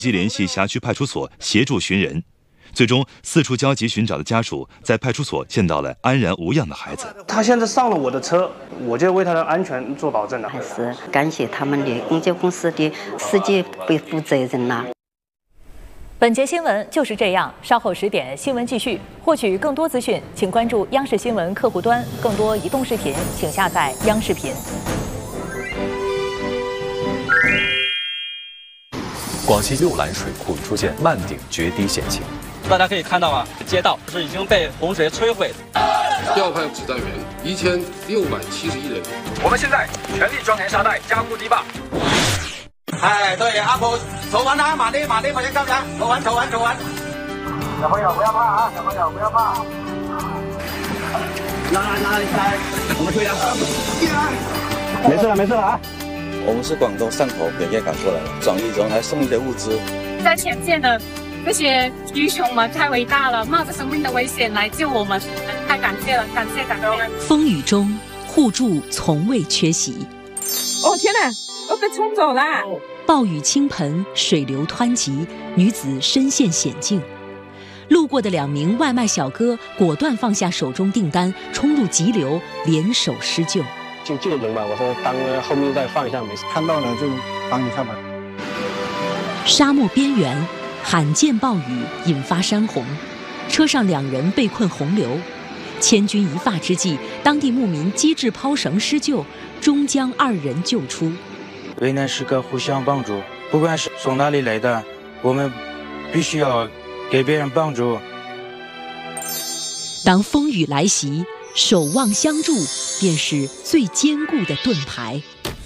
即联系辖区派出所协助寻人。最终，四处焦急寻找的家属在派出所见到了安然无恙的孩子。 他现在上了我的车，我就为他的安全做保证了。 还是感谢他们的公交公司的司机背负责任呐。 本节新闻就是这样，稍后10点新闻继续。获取更多资讯，请关注央视新闻客户端。更多移动视频，请下载央视频。 广西六兰水库出现漫顶决堤险情。 大家可以看到啊，街道是已经被洪水摧毁。 调派指战员1671人。 我们现在全力装填沙袋，加固堤坝。 哎，对，阿婆，走完了，马丁，马上上来，走完。小朋友不要怕啊，小朋友不要怕。来，我们推了。没事了啊。 我们是广东汕头连夜赶过来了，转移人还送一些物资。 在前线的这些英雄们太伟大了，冒着生命的危险来救我们，太感谢了，感谢。 风雨中互助从未缺席。 哦天哪，我被冲走了！ 暴雨倾盆，水流湍急，女子身陷险境。路过的2名外卖小哥果断放下手中订单，冲入急流，联手施救。 就救人吧，我说当后面再放一下没事， 看到了就帮一下吧。 沙漠边缘，罕见暴雨引发山洪，车上2人被困洪流。千钧一发之际，当地牧民机智抛绳施救，终将2人救出。 危难时刻互相帮助，不管是从哪里来的，我们必须要给别人帮助。 当风雨来袭，守望相助便是最坚固的盾牌。